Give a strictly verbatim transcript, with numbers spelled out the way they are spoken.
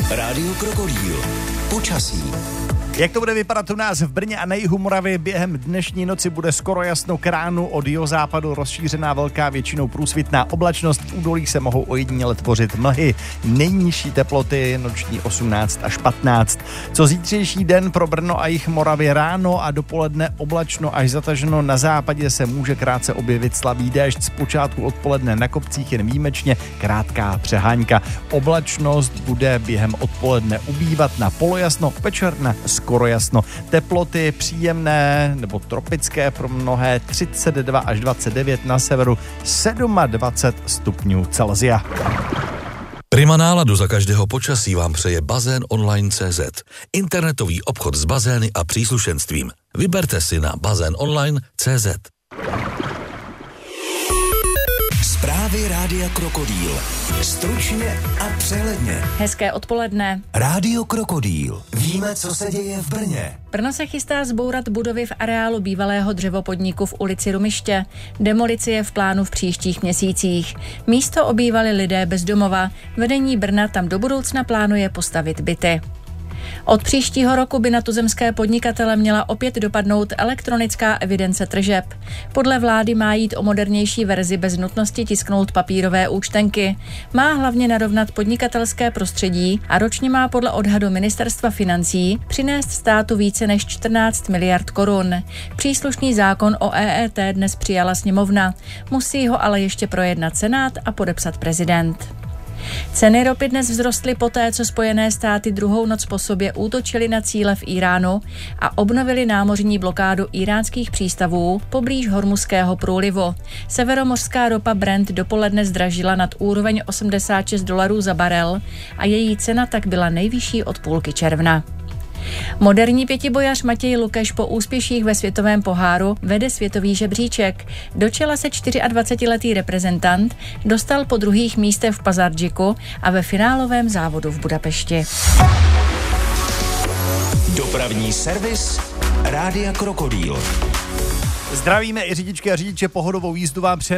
Rádio Krokodýl. Počasí. Jak to bude vypadat u nás v Brně a na jihu Moravy? Během dnešní noci bude skoro jasno, k ránu od jihozápadu rozšířená velká většinou průsvitná oblačnost. V údolích se mohou ojediněle tvořit mlhy. Nejnižší teploty noční osmnáct až patnáct. Co zítřejší den pro Brno a jih Moravy? Ráno a dopoledne oblačno až zataženo. Na západě se může krátce objevit slabý déšť. Zpočátku odpoledne na kopcích jen výjimečně krátká přehánka. Oblačnost bude během odpoledne ubývat, na polojasno, večer na skoro jasno. Teploty příjemné nebo tropické pro mnohé, třicet dva až dvacet devět, na severu dvacet sedm stupňů Celsia. Prima náladu za každého počasí vám přeje bazén online tečka cé zet. Internetový obchod s bazény a příslušenstvím. Vyberte si na bazén online tečka cé zet. Zprávy Rádia Krokodýl. Stručně a přehledně. Hezké odpoledne. Rádio Krokodýl. Víme, co se děje v Brně. Brno se chystá zbourat budovy v areálu bývalého dřevopodniku v ulici Rumiště. Demolice je v plánu v příštích měsících. Místo obývali lidé bez domova. Vedení Brna tam do budoucna plánuje postavit byty. Od příštího roku by na tuzemské podnikatele měla opět dopadnout elektronická evidence tržeb. Podle vlády má jít o modernější verzi bez nutnosti tisknout papírové účtenky. Má hlavně narovnat podnikatelské prostředí a ročně má podle odhadu Ministerstva financí přinést státu více než čtrnáct miliard korun. Příslušný zákon o E E T dnes přijala sněmovna. Musí ho ale ještě projednat Senát a podepsat prezident. Ceny ropy dnes vzrostly poté, co Spojené státy druhou noc po sobě útočily na cíle v Iránu a obnovili námořní blokádu íránských přístavů poblíž Hormuzského průlivu. Severomořská ropa Brent dopoledne zdražila nad úroveň osmdesát šest dolarů za barel a její cena tak byla nejvyšší od půlky června. Moderní pětibojař Matěj Lukeš po úspěších ve světovém poháru vede světový žebříček. Do čela se dvacetičtyřletý reprezentant dostal po druhých místech v Pazardžiku a ve finálovém závodu v Budapešti. Dopravní servis Rádia Krokodýl. Zdravíme i řidičky a řidiče, pohodovou jízdu vám přejeme.